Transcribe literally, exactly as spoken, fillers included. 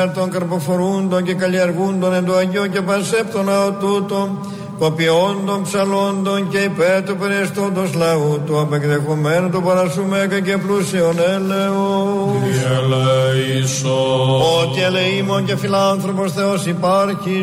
υπέρ των καρποφορούντων και καλλιεργούντων εν το Αγίο και πασέπτων ναό τούτο, κοπιόντων ψαλόντων και υπέρ του περιεστόντος λαού του, απεκδεχομένου του παρασούμεκα και πλούσιον έλεος. Ότι ελεήμων και φιλάνθρωπος Θεός υπάρχει.